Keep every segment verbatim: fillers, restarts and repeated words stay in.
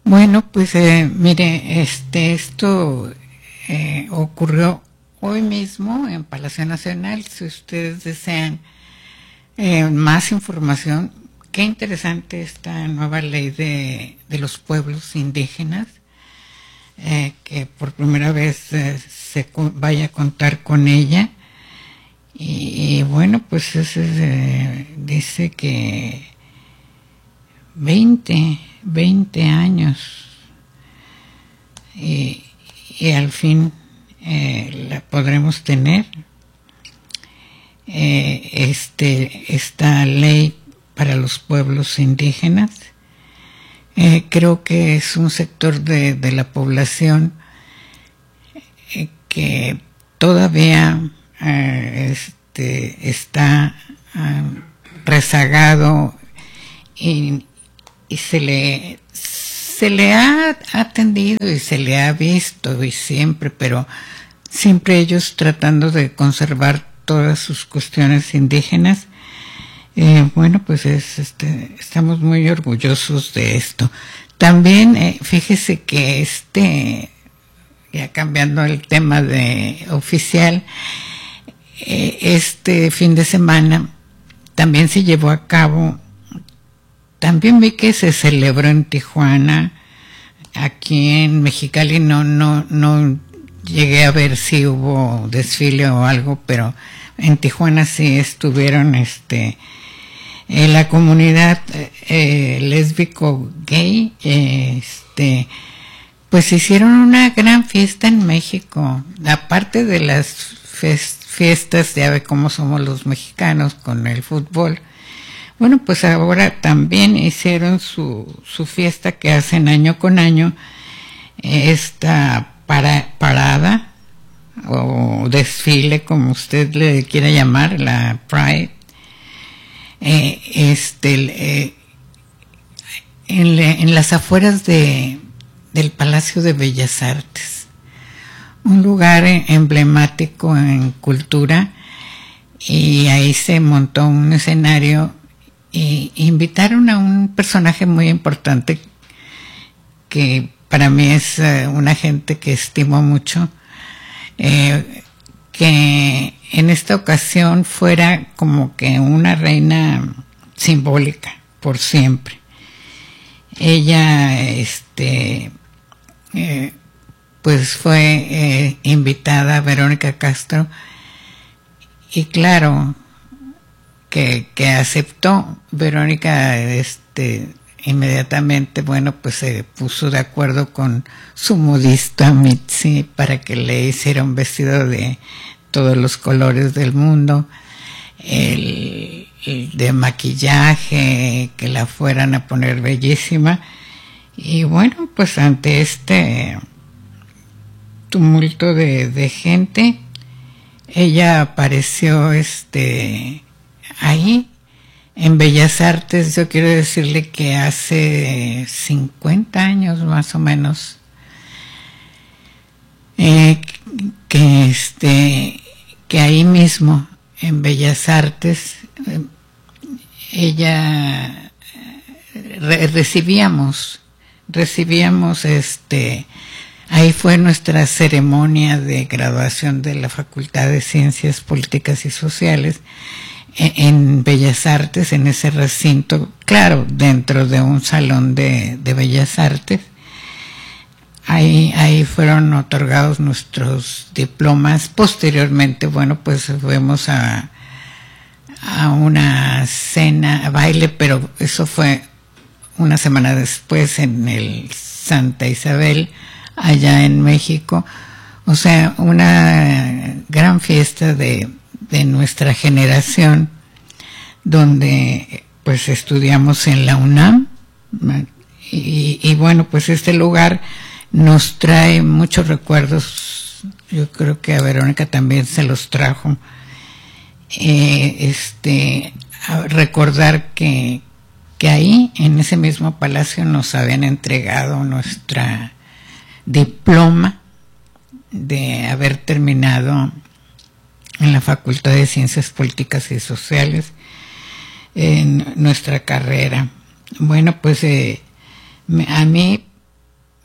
Bueno, pues eh, mire, este, esto eh, ocurrió hoy mismo en Palacio Nacional. Si ustedes desean eh, más información, qué interesante esta nueva ley de, de los pueblos indígenas, eh, que por primera vez eh, se vaya a contar con ella. Y, y bueno, pues ese, eh, dice que veinte, veinte años y, y al fin eh, la podremos tener. Eh, este, esta ley para los pueblos indígenas. Eh, creo que es un sector de, de la población eh, que todavía eh, este, está eh, rezagado y, y se le se le ha atendido y se le ha visto y siempre, pero siempre ellos tratando de conservar todas sus cuestiones indígenas. Eh, bueno, pues es, este, estamos muy orgullosos de esto. También eh, fíjese que este, ya cambiando el tema de oficial, eh, este fin de semana también se llevó a cabo, también vi que se celebró en Tijuana, aquí en Mexicali no, no, no llegué a ver si hubo desfile o algo, pero en Tijuana sí estuvieron este eh, la comunidad eh, lésbico gay, eh, este pues hicieron una gran fiesta en México, aparte de las fiestas, ya ve cómo somos los mexicanos con el fútbol. Bueno, pues ahora también hicieron su, su fiesta que hacen año con año, esta para, parada o desfile, como usted le quiera llamar, la Pride, eh, este, eh, en, le, en las afueras de, del Palacio de Bellas Artes, un lugar emblemático en cultura, y ahí se montó un escenario y invitaron a un personaje muy importante que para mí es uh, una gente que estimo mucho, eh, que en esta ocasión fuera como que una reina simbólica por siempre. Ella este eh, pues fue eh, invitada a Verónica Castro y claro que, que aceptó. Verónica este inmediatamente, bueno, pues se puso de acuerdo con su modista Mitzi para que le hiciera un vestido de todos los colores del mundo, el, el de maquillaje, que la fueran a poner bellísima. Y bueno, pues ante este tumulto de, de gente, ella apareció este ahí en Bellas Artes. Yo quiero decirle que hace cincuenta años más o menos, eh, que este que ahí mismo en Bellas Artes eh, ella re recibíamos recibíamos este ahí fue nuestra ceremonia de graduación de la Facultad de Ciencias Políticas y Sociales en Bellas Artes, en ese recinto, claro, dentro de un salón de, de Bellas Artes. Ahí, ahí fueron otorgados nuestros diplomas. Posteriormente, bueno, pues fuimos a, a una cena, a baile, pero eso fue una semana después en el Santa Isabel, allá en México. O sea, una gran fiesta de de nuestra generación, donde pues estudiamos en la UNAM, y, y bueno, pues este lugar nos trae muchos recuerdos. Yo creo que a Verónica también se los trajo, eh, este a recordar que que ahí en ese mismo palacio nos habían entregado nuestra diploma de haber terminado en la Facultad de Ciencias Políticas y Sociales en nuestra carrera. Bueno, pues eh, a mí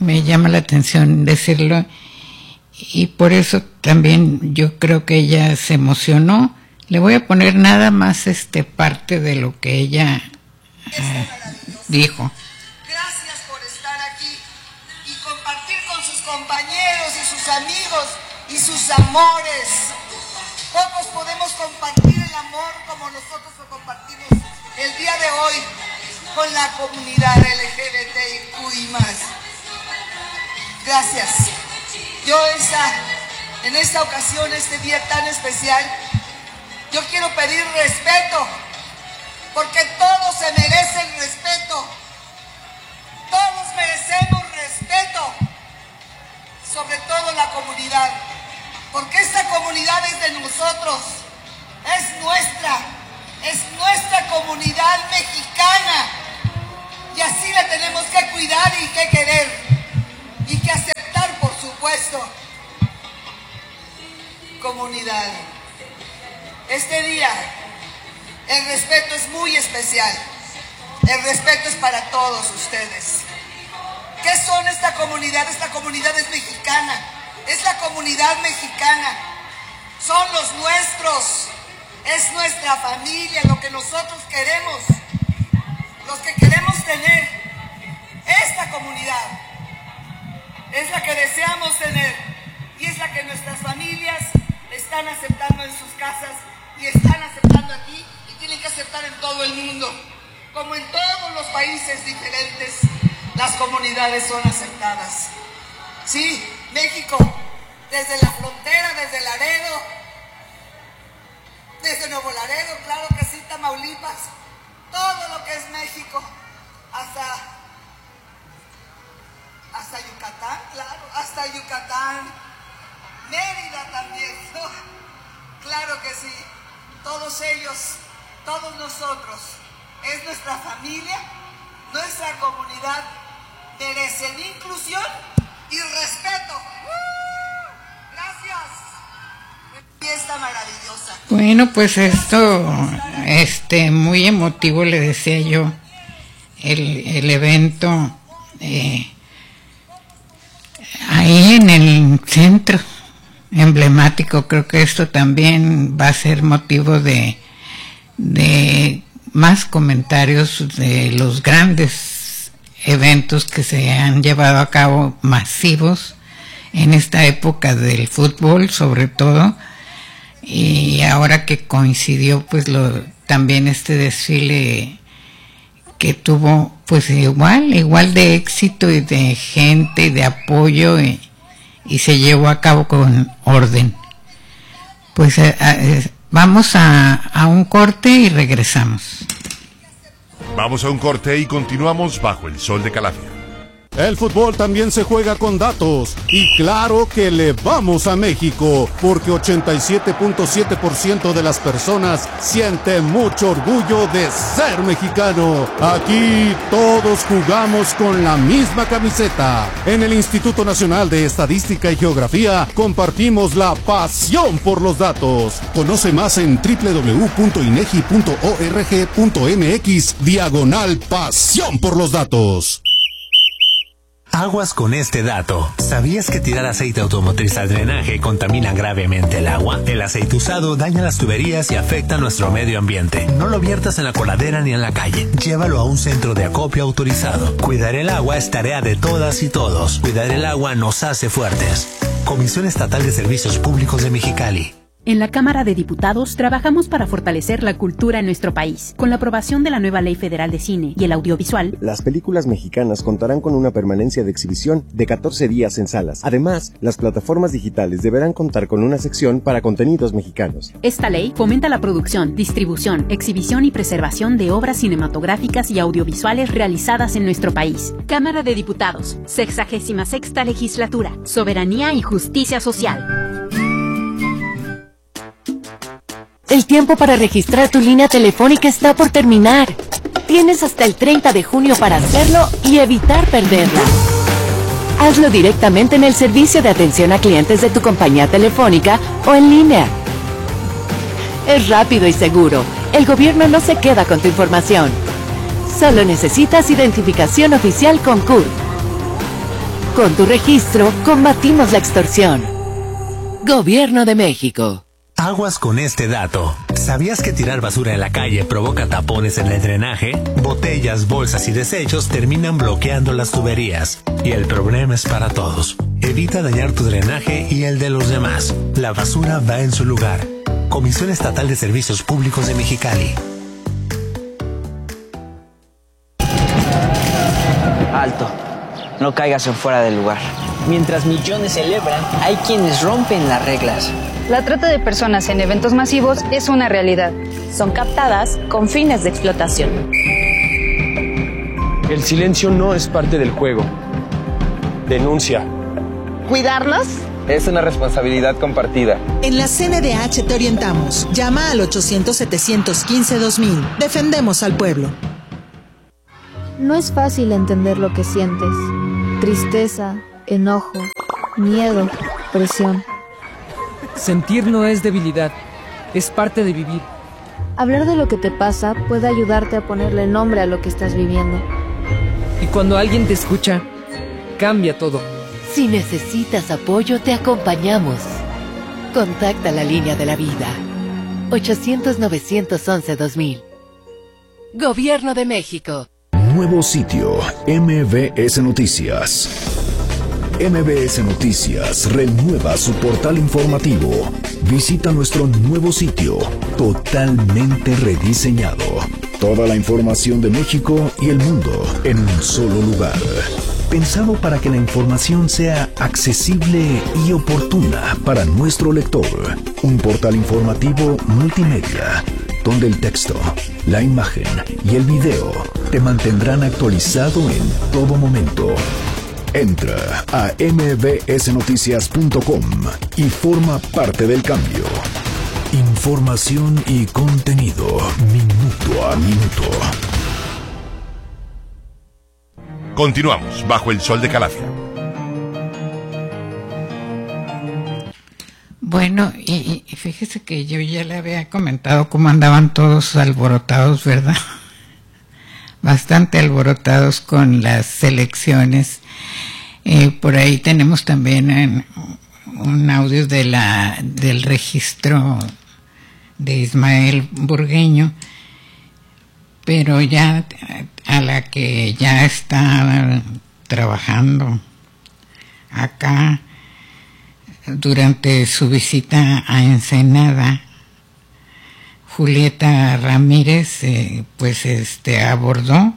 me llama la atención decirlo, y por eso también yo creo que ella se emocionó. Le voy a poner nada más este parte de lo que ella eh, dijo. Gracias por estar aquí y compartir con sus compañeros y sus amigos y sus amores. Pocos podemos compartir el amor como nosotros lo compartimos el día de hoy con la comunidad L G B T I Q I más. Gracias. Yo esta, en esta ocasión, este día tan especial, yo quiero pedir respeto, porque todos se merecen respeto. Todos merecemos respeto, sobre todo la comunidad, porque esta comunidad es de nosotros, es nuestra, es nuestra comunidad mexicana, y así la tenemos que cuidar y que querer, y que aceptar, por supuesto. Comunidad, este día el respeto es muy especial. El respeto es para todos ustedes. ¿Qué son esta comunidad? Esta comunidad es mexicana, es la comunidad mexicana, son los nuestros, es nuestra familia, lo que nosotros queremos, los que queremos tener. Esta comunidad es la que deseamos tener, y es la que nuestras familias están aceptando en sus casas, y están aceptando aquí, y tienen que aceptar en todo el mundo. Como en todos los países diferentes, las comunidades son aceptadas. Sí, México, desde la frontera, desde Laredo, desde Nuevo Laredo, claro que sí, Tamaulipas, todo lo que es México, hasta, hasta Yucatán, claro, hasta Yucatán, Mérida también, ¿no? Claro que sí, todos ellos, todos nosotros, es nuestra familia, nuestra comunidad, merecen inclusión y respeto. Gracias. Fiesta maravillosa. Bueno, pues esto, este, muy emotivo, le decía yo, el, el evento eh, ahí en el centro emblemático. Creo que esto también va a ser motivo de, de más comentarios de los grandes eventos que se han llevado a cabo, masivos, en esta época del fútbol sobre todo, y ahora que coincidió pues lo, también este desfile que tuvo pues igual, igual de éxito y de gente y de apoyo, y, y se llevó a cabo con orden. Pues eh, eh, vamos a, a un corte y regresamos. Vamos a un corte y continuamos bajo el sol de Calafia. El fútbol también se juega con datos, y claro que le vamos a México, porque ochenta y siete punto siete por ciento de las personas siente mucho orgullo de ser mexicano. Aquí todos jugamos con la misma camiseta. En el Instituto Nacional de Estadística y Geografía compartimos la pasión por los datos. Conoce más en doble u doble u doble u punto inegi punto org punto mx diagonal pasión por los datos. Aguas con este dato. ¿Sabías que tirar aceite automotriz al drenaje contamina gravemente el agua? El aceite usado daña las tuberías y afecta a nuestro medio ambiente. No lo viertas en la coladera ni en la calle. Llévalo a un centro de acopio autorizado. Cuidar el agua es tarea de todas y todos. Cuidar el agua nos hace fuertes. Comisión Estatal de Servicios Públicos de Mexicali. En la Cámara de Diputados trabajamos para fortalecer la cultura en nuestro país. Con la aprobación de la nueva Ley Federal de Cine y el Audiovisual, las películas mexicanas contarán con una permanencia de exhibición de catorce días en salas. Además, las plataformas digitales deberán contar con una sección para contenidos mexicanos. Esta ley fomenta la producción, distribución, exhibición y preservación de obras cinematográficas y audiovisuales realizadas en nuestro país. Cámara de Diputados, sexagésima sexta Legislatura, Soberanía y Justicia Social. El tiempo para registrar tu línea telefónica está por terminar. Tienes hasta el treinta de junio para hacerlo y evitar perderla. Hazlo directamente en el servicio de atención a clientes de tu compañía telefónica o en línea. Es rápido y seguro. El gobierno no se queda con tu información. Solo necesitas identificación oficial con C U R. Con tu registro, combatimos la extorsión. Gobierno de México. Aguas con este dato. ¿Sabías que tirar basura en la calle provoca tapones en el drenaje? Botellas, bolsas y desechos terminan bloqueando las tuberías. Y el problema es para todos. Evita dañar tu drenaje y el de los demás. La basura va en su lugar. Comisión Estatal de Servicios Públicos de Mexicali. Alto. No caigas en fuera del lugar. Mientras millones celebran, hay quienes rompen las reglas. La trata de personas en eventos masivos es una realidad. Son captadas con fines de explotación. El silencio no es parte del juego. Denuncia. ¿Cuidarlas? Es una responsabilidad compartida. En la C N D H te orientamos. Llama al ochocientos, setecientos quince, dos mil. Defendemos al pueblo. No es fácil entender lo que sientes. Tristeza, enojo, miedo, presión. Sentir no es debilidad, es parte de vivir. Hablar de lo que te pasa puede ayudarte a ponerle nombre a lo que estás viviendo. Y cuando alguien te escucha, cambia todo. Si necesitas apoyo, te acompañamos. Contacta la línea de la vida. ochocientos, novecientos once, dos mil. Gobierno de México. Nuevo sitio, M B S Noticias. M B S Noticias renueva su portal informativo. Visita nuestro nuevo sitio, totalmente rediseñado. Toda la información de México y el mundo en un solo lugar. Pensado para que la información sea accesible y oportuna para nuestro lector. Un portal informativo multimedia, donde el texto, la imagen y el video te mantendrán actualizado en todo momento. Entra a m b s noticias punto com y forma parte del cambio. Información y contenido minuto a minuto. Continuamos bajo el sol de Calafia. Bueno, y, y fíjese que yo ya le había comentado cómo andaban todos alborotados, ¿verdad? Bastante alborotados con las elecciones. Eh, por ahí tenemos también eh, un audio de la del registro de Ismael Burgueño, pero ya a la que ya está trabajando acá durante su visita a Ensenada, Julieta Ramírez eh, pues este abordó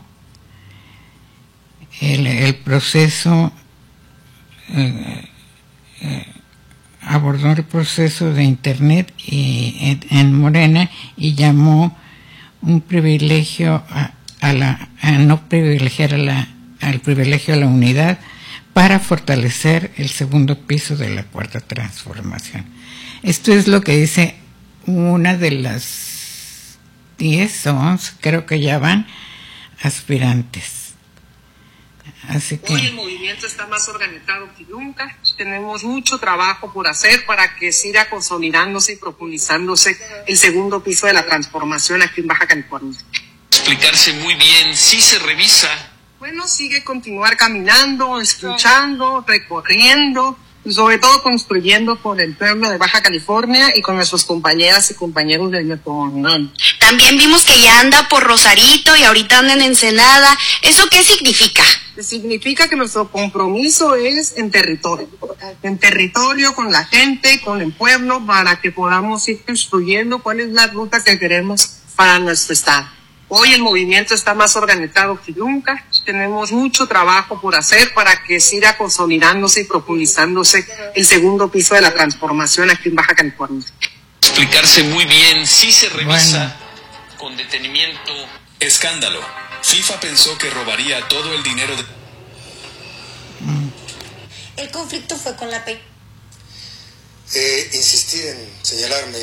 el, el proceso eh, eh, abordó el proceso de internet y, en, en Morena y llamó un privilegio a, a la a no privilegiar a la al privilegio a la unidad para fortalecer el segundo piso de la cuarta transformación. Esto es lo que dice una de las diez o once, creo que ya van, aspirantes. Así que hoy el movimiento está más organizado que nunca. Tenemos mucho trabajo por hacer para que siga consolidándose y profundizándose el segundo piso de la transformación aquí en Baja California. Explicarse muy bien, sí se revisa. Bueno, sigue continuar caminando, escuchando, recorriendo, y sobre todo construyendo con el pueblo de Baja California y con nuestros compañeras y compañeros del Metro. También vimos que ya anda por Rosarito y ahorita anda en Ensenada. ¿Eso qué significa? Significa que nuestro compromiso es en territorio, en territorio con la gente, con el pueblo, para que podamos ir construyendo cuál es la ruta que queremos para nuestro estado. Hoy el movimiento está más organizado que nunca. Tenemos mucho trabajo por hacer para que siga consolidándose y profundizándose el segundo piso de la transformación aquí en Baja California. Explicarse muy bien, sí se revisa bueno. con detenimiento. Escándalo. FIFA pensó que robaría todo el dinero de... El conflicto fue con la P. Eh, insistir en señalarme...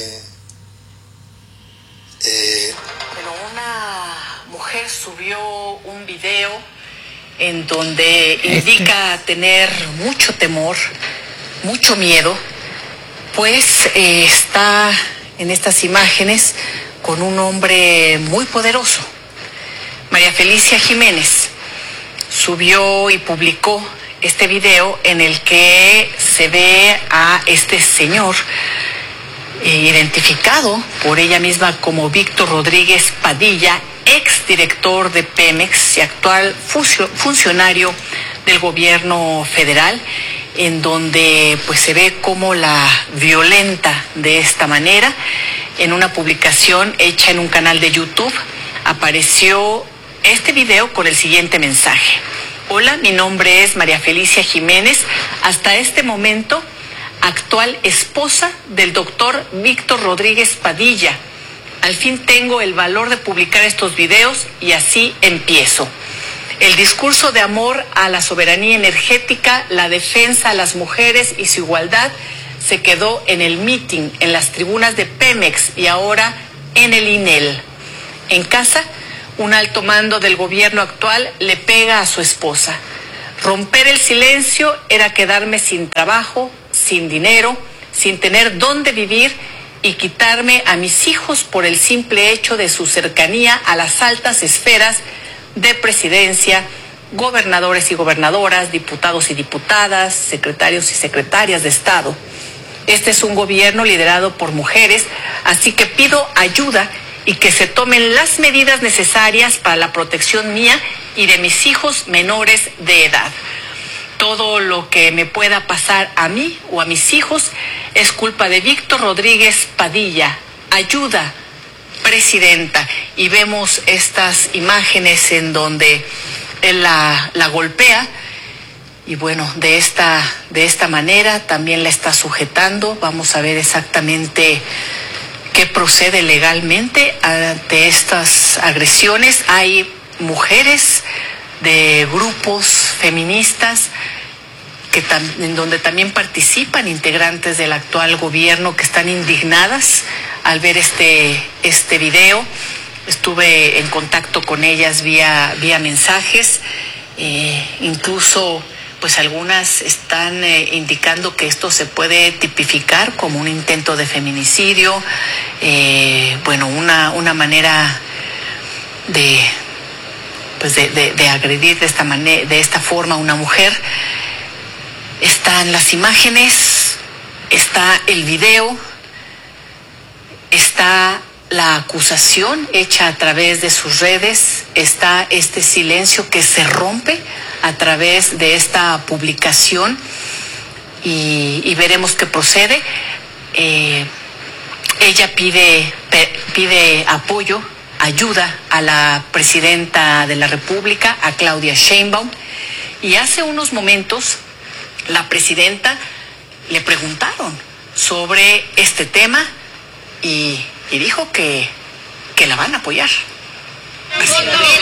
Eh... Bueno, una mujer subió un video en donde indica tener mucho temor, mucho miedo, pues eh, está en estas imágenes con un hombre muy poderoso. María Felicia Jiménez subió y publicó este video en el que se ve a este señor eh, identificado por ella misma como Víctor Rodríguez Padilla, exdirector de Pemex y actual funcionario del gobierno federal, en donde pues se ve cómo la violenta de esta manera. En una publicación hecha en un canal de YouTube apareció este video con el siguiente mensaje: hola, mi nombre es María Felicia Jiménez, hasta este momento actual esposa del doctor Víctor Rodríguez Padilla. Al fin tengo el valor de publicar estos videos y así empiezo. El discurso de amor a la soberanía energética, la defensa a las mujeres y su igualdad se quedó en el meeting, en las tribunas de Pemex y ahora en el I N E L. En casa, un alto mando del gobierno actual le pega a su esposa. Romper el silencio era quedarme sin trabajo, sin dinero, sin tener dónde vivir y quitarme a mis hijos por el simple hecho de su cercanía a las altas esferas de presidencia, gobernadores y gobernadoras, diputados y diputadas, secretarios y secretarias de Estado. Este es un gobierno liderado por mujeres, así que pido ayuda y que se tomen las medidas necesarias para la protección mía y de mis hijos menores de edad. Todo lo que me pueda pasar a mí o a mis hijos es culpa de Víctor Rodríguez Padilla. Ayuda, presidenta. Y vemos estas imágenes en donde él la, la golpea. Y bueno, de esta, de esta manera también la está sujetando. Vamos a ver exactamente qué procede legalmente ante estas agresiones. Hay mujeres de grupos feministas que tam- en donde también participan integrantes del actual gobierno que están indignadas al ver este, este video. Estuve en contacto con ellas vía, vía mensajes, eh, incluso pues algunas están eh, indicando que esto se puede tipificar como un intento de feminicidio, eh, bueno, una, una manera de, pues de, de, de agredir de esta manera, de esta forma a una mujer. Están las imágenes, está el video, está la acusación hecha a través de sus redes, está este silencio que se rompe a través de esta publicación y, y veremos qué procede. Eh, ella pide, pide apoyo, ayuda a la presidenta de la República, a Claudia Sheinbaum, y hace unos momentos la presidenta le preguntaron sobre este tema y, y dijo que, que la van a apoyar. Así,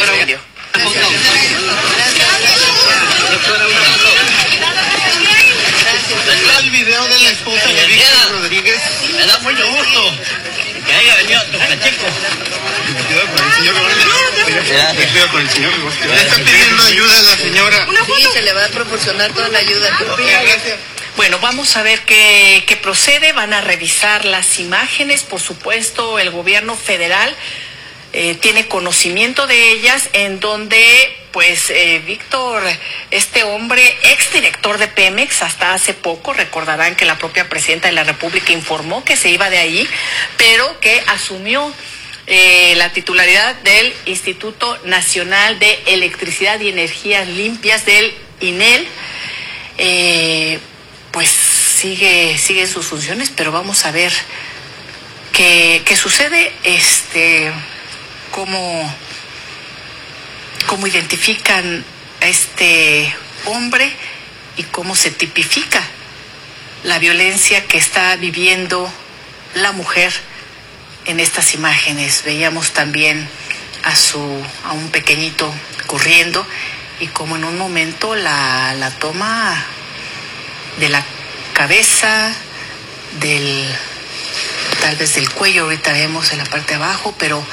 Está el video de la esposa de Víctor Rodríguez. Me da mucho gusto que haya venido a Tocacheco. Cuidado con el señor Cuidado con el señor Le está pidiendo ayuda a la señora. Sí, se le va a proporcionar toda la ayuda. Okay, gracias. Bueno, vamos a ver qué, qué procede. Van a revisar las imágenes. Por supuesto, el gobierno federal eh, tiene conocimiento de ellas, en donde pues eh, Víctor, este hombre, exdirector de Pemex hasta hace poco, recordarán que la propia presidenta de la República informó que se iba de ahí, pero que asumió eh, la titularidad del Instituto Nacional de Electricidad y Energías Limpias, del I N E L. Eh, pues sigue, sigue sus funciones, pero vamos a ver qué, qué sucede, este, cómo, cómo identifican a este hombre y cómo se tipifica la violencia que está viviendo la mujer en estas imágenes. Veíamos también a su, a un pequeñito corriendo y como en un momento la, la toma de la cabeza, del tal vez del cuello, ahorita vemos en la parte de abajo, pero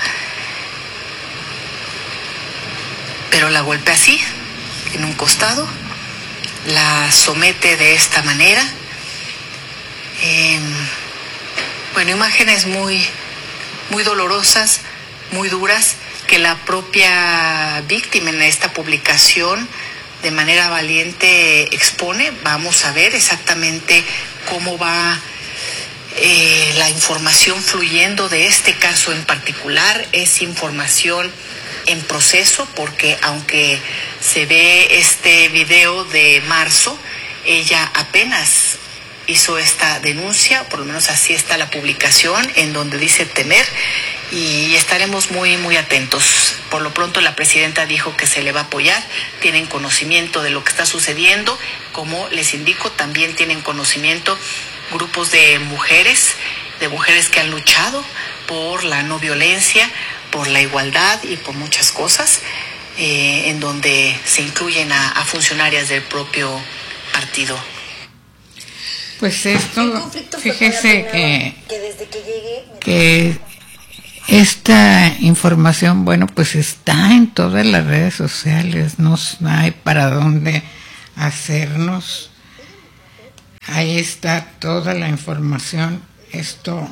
pero la golpea así, en un costado, la somete de esta manera. Eh, bueno, imágenes muy, muy dolorosas, muy duras, que la propia víctima en esta publicación de manera valiente expone. Vamos a ver exactamente cómo va eh, la información fluyendo de este caso en particular. Es información en proceso, porque aunque se ve este video de marzo, ella apenas hizo esta denuncia, por lo menos así está la publicación, en donde dice temer, y estaremos muy, muy atentos. Por lo pronto la presidenta dijo que se le va a apoyar, tienen conocimiento de lo que está sucediendo, como les indico, también tienen conocimiento grupos de mujeres, de mujeres que han luchado por la no violencia, por la igualdad y por muchas cosas, eh, en donde se incluyen a, a funcionarias del propio partido. Pues esto, fíjese que, que esta información, bueno, pues está en todas las redes sociales, no hay para dónde hacernos. Ahí está toda la información. Esto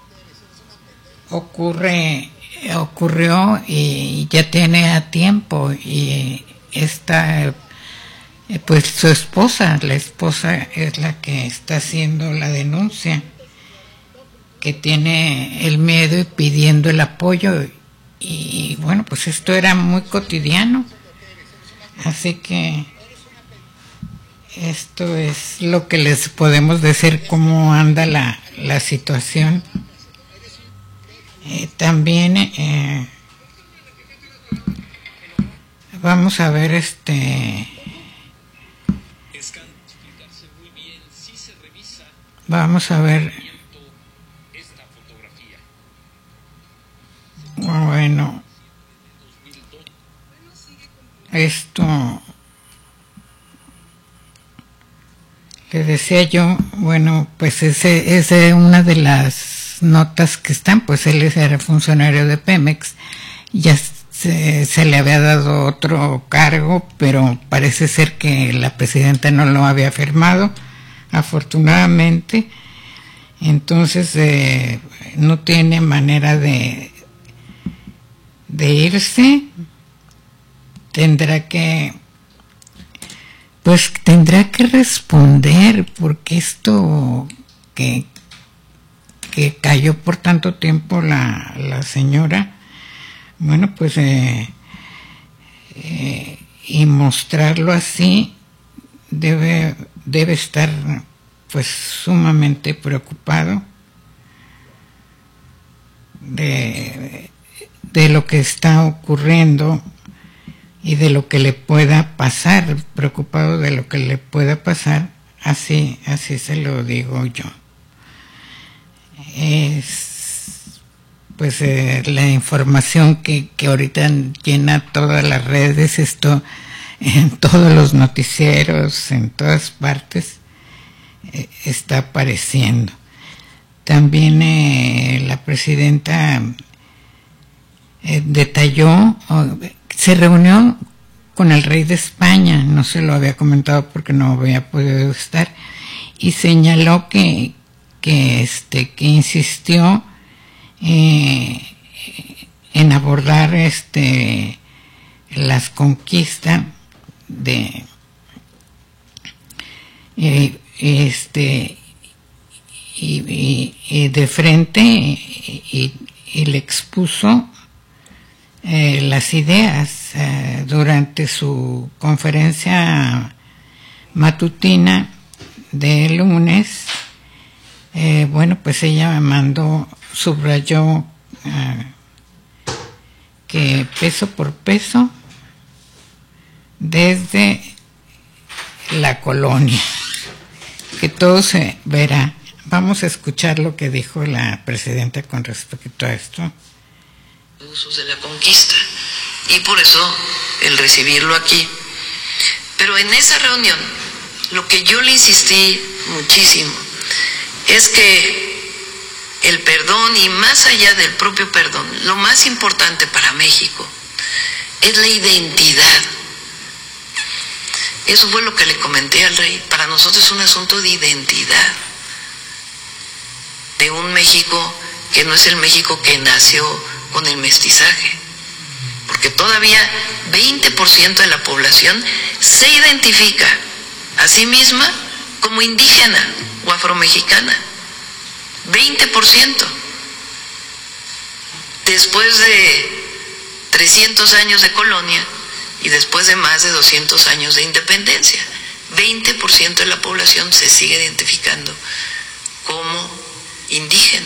ocurre, ocurrió y ya tiene a tiempo, y esta, pues su esposa, la esposa es la que está haciendo la denuncia, que tiene el miedo y pidiendo el apoyo, y bueno, pues esto era muy cotidiano, así que esto es lo que les podemos decir, cómo anda la, la situación. Eh, también eh, vamos a ver este vamos a ver bueno esto que decía yo, bueno, pues ese es una de las notas que están, pues él era funcionario de Pemex, ya se, se le había dado otro cargo, pero parece ser que la presidenta no lo había firmado, afortunadamente, entonces eh, no tiene manera de, de irse, tendrá que, pues tendrá que responder, porque esto que que cayó por tanto tiempo la, la señora, bueno, pues eh, eh, y mostrarlo así, debe, debe estar pues sumamente preocupado de, de lo que está ocurriendo y de lo que le pueda pasar, preocupado de lo que le pueda pasar, así, así se lo digo yo. Es pues eh, la información que, que ahorita llena todas las redes, esto en todos los noticieros, en todas partes eh, está apareciendo. También eh, la presidenta eh, detalló, oh, se reunió con el rey de España, no se lo había comentado porque no había podido estar, y señaló que que este que insistió eh, en abordar este las conquistas de eh, este y, y, y de frente y, y le expuso eh, las ideas eh, durante su conferencia matutina de lunes. Eh, bueno, pues ella me mandó, subrayó uh, que peso por peso, desde la colonia, que todo se verá. Vamos a escuchar lo que dijo la presidenta con respecto a esto. Usos de la conquista, y por eso el recibirlo aquí. Pero en esa reunión, lo que yo le insistí muchísimo es que el perdón, y más allá del propio perdón, lo más importante para México es la identidad. Eso fue lo que le comenté al rey. Para nosotros es un asunto de identidad, de un México que no es el México que nació con el mestizaje, porque todavía veinte por ciento de la población se identifica a sí misma como indígena o afromexicana. veinte por ciento. Después de trescientos años de colonia y después de más de doscientos años de independencia, veinte por ciento de la población se sigue identificando como indígena.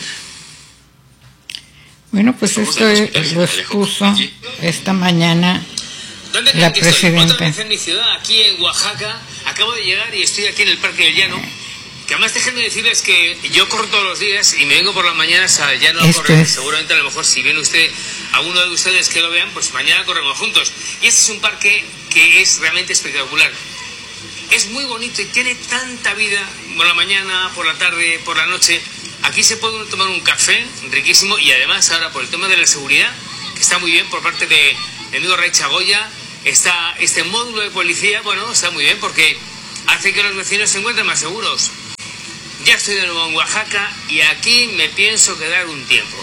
Bueno, pues esto es, lo expuso esta mañana la presidenta. En mi ciudad, aquí en Oaxaca, acabo de llegar y estoy aquí en el Parque del Llano. Que además déjenme decirles que yo corro todos los días y me vengo por las mañanas a Llano a correr. Es. Seguramente a lo mejor si viene usted, alguno de ustedes que lo vean, pues mañana corremos juntos. Y este es un parque que es realmente espectacular. Es muy bonito y tiene tanta vida por la mañana, por la tarde, por la noche. Aquí se puede tomar un café riquísimo y además ahora por el tema de la seguridad, que está muy bien por parte de mi amigo Ray Chagoya, está este módulo de policía, bueno, está muy bien porque hace que los vecinos se encuentren más seguros. Ya estoy de nuevo en Oaxaca y aquí me pienso quedar un tiempo.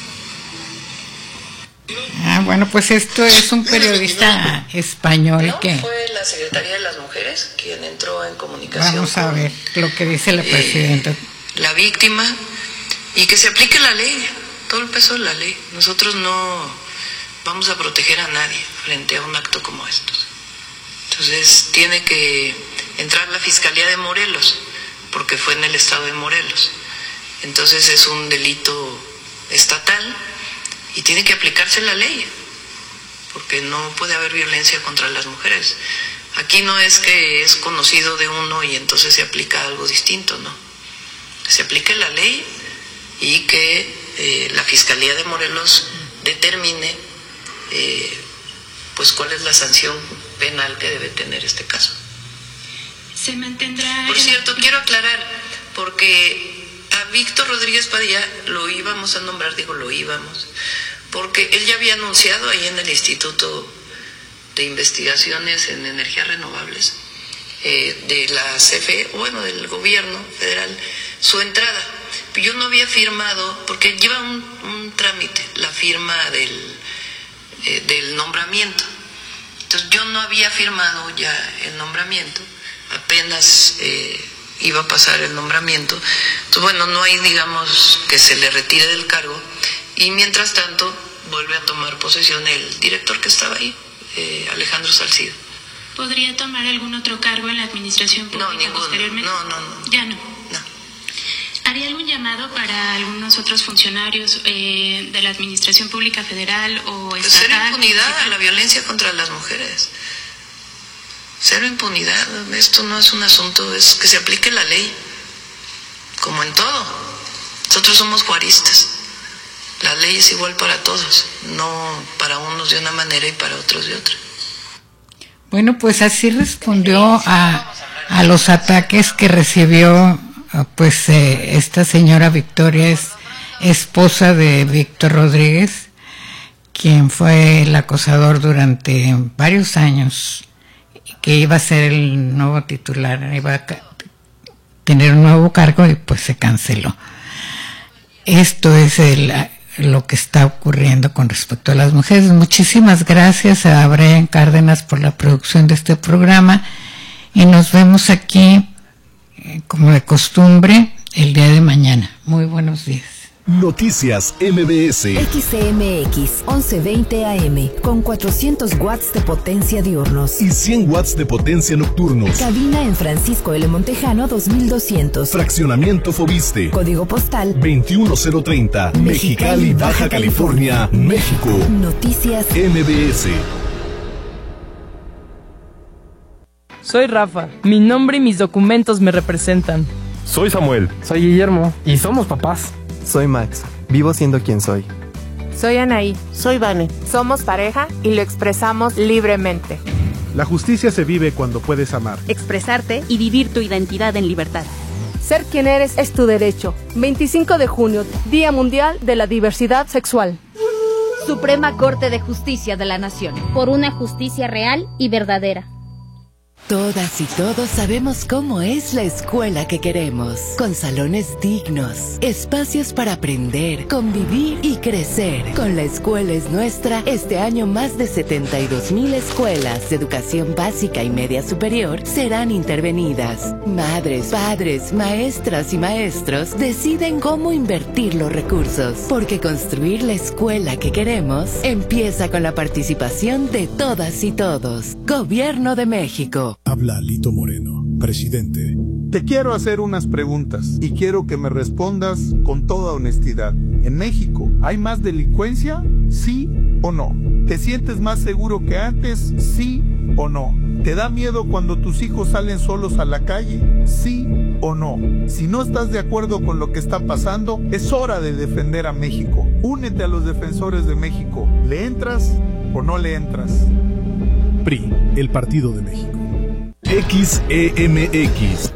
Ah, bueno, pues esto es un periodista español no, que... fue la Secretaría de las Mujeres quien entró en comunicación. Vamos a ver lo que dice la presidenta. Eh, la víctima y que se aplique la ley, todo el peso de la ley. Nosotros no vamos a proteger a nadie frente a un acto como estos. Entonces tiene que entrar la Fiscalía de Morelos, porque fue en el estado de Morelos. Entonces es un delito estatal y tiene que aplicarse la ley, porque no puede haber violencia contra las mujeres. Aquí no es que es conocido de uno y entonces se aplica algo distinto, no. Se aplique la ley y que eh, la Fiscalía de Morelos determine eh, pues cuál es la sanción penal que debe tener este caso. Se mantendrá... Por cierto, quiero aclarar, porque a Víctor Rodríguez Padilla lo íbamos a nombrar, digo lo íbamos, porque él ya había anunciado ahí en el Instituto de Investigaciones en Energías Renovables, eh, de la C F E, bueno, del gobierno federal, su entrada. Yo no había firmado, porque lleva un, un trámite, la firma del, eh, del nombramiento. Entonces yo no había firmado ya el nombramiento, apenas eh, iba a pasar el nombramiento. Entonces, bueno, no hay, digamos, que se le retire del cargo. Y mientras tanto, vuelve a tomar posesión el director que estaba ahí, eh, Alejandro Salcido. ¿Podría tomar algún otro cargo en la administración pública no, ninguno. posteriormente? No, no, no. Ya no. No. ¿Haría algún llamado para algunos otros funcionarios eh, de la administración pública federal o estatal? Cero impunidad a la violencia contra las mujeres. Cero impunidad. Esto no es un asunto, es que se aplique la ley, como en todo. Nosotros somos juaristas. La ley es igual para todos, no para unos de una manera y para otros de otra. Bueno, pues así respondió a, a los ataques que recibió pues eh, esta señora Victoria, es esposa de Víctor Rodríguez, quien fue el acosador durante varios años, que iba a ser el nuevo titular, iba a tener un nuevo cargo y pues se canceló. Esto es el, lo que está ocurriendo con respecto a las mujeres. Muchísimas gracias a Brian Cárdenas por la producción de este programa y nos vemos aquí, como de costumbre, el día de mañana. Muy buenos días. Noticias M B S. X C M X once veinte A M con cuatrocientos watts de potencia diurnos y cien watts de potencia nocturnos. Cabina en Francisco L. Montejano dos mil doscientos. Fraccionamiento Fobiste. Código postal veintiuno cero treinta. Mexicali, Baja California, México. Noticias M B S. Soy Rafa. Mi nombre y mis documentos me representan. Soy Samuel. Soy Guillermo. Y somos papás. Soy Max. Vivo siendo quien soy. Soy Anaí. Soy Vane. Somos pareja y lo expresamos libremente. La justicia se vive cuando puedes amar, expresarte y vivir tu identidad en libertad. Ser quien eres es tu derecho. veinticinco de junio, Día Mundial de la Diversidad Sexual. Suprema Corte de Justicia de la Nación. Por una justicia real y verdadera. Todas y todos sabemos cómo es la escuela que queremos, con salones dignos, espacios para aprender, convivir y crecer. Con La Escuela es Nuestra, este año más de setenta y dos mil escuelas de educación básica y media superior serán intervenidas. Madres, padres, maestras y maestros deciden cómo invertir los recursos, porque construir la escuela que queremos empieza con la participación de todas y todos. Gobierno de México. Habla Lito Moreno, presidente. Te quiero hacer unas preguntas y quiero que me respondas con toda honestidad. ¿En México hay más delincuencia? ¿Sí o no? ¿Te sientes más seguro que antes? ¿Sí o no? ¿Te da miedo cuando tus hijos salen solos a la calle? ¿Sí o no? Si no estás de acuerdo con lo que está pasando, es hora de defender a México. Únete a los defensores de México. ¿Le entras o no le entras? P R I, el Partido de México. X E M X,